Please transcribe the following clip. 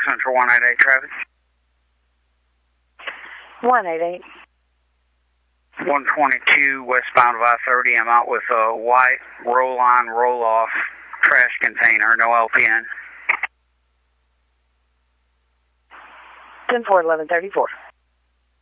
Central 188 traffic. 188. 122 westbound of I-30. I'm out with a white roll-on, roll-off trash container, no LPN. 10-4, 1134.